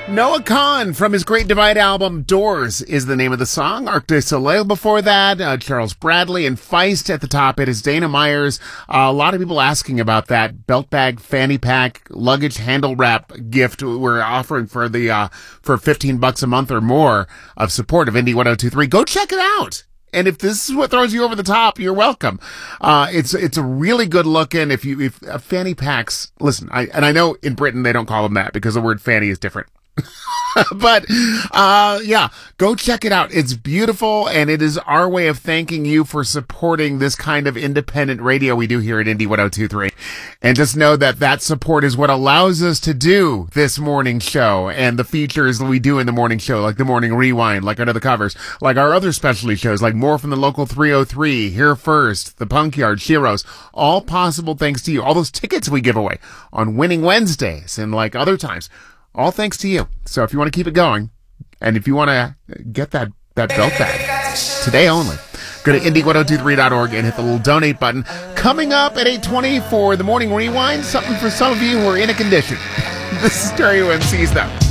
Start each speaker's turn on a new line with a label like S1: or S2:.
S1: Noah Kahan from his Great Divide album, Doors is the name of the song. Arc de Soleil before that, Charles Bradley, and Feist at the top. It is Dana Myers. A lot of people asking about that belt bag, fanny pack, luggage handle wrap gift we're offering for the for $15 a month or more of support of Indie 102.3. Go check it out. And if this is what throws you over the top, you're welcome. It's a really good looking. If fanny packs, listen, I know in Britain they don't call them that because the word fanny is different. But, yeah, go check it out. It's beautiful, and it is our way of thanking you for supporting this kind of independent radio we do here at Indie 102.3. And just know that support is what allows us to do this morning show and the features we do in the morning show, like the Morning Rewind, like Under the Covers, like our other specialty shows, like More from the Local 303, Here First, The Punk Yard, Shiros, all possible thanks to you. All those tickets we give away on Winning Wednesdays and like other times. All thanks to you. So if you want to keep it going, and if you want to get that belt bag, today only, go to indie1023.org and hit the little donate button. Coming up at 8:20 for the Morning Rewind, something for some of you who are in a condition. This is Stereo MCs, though.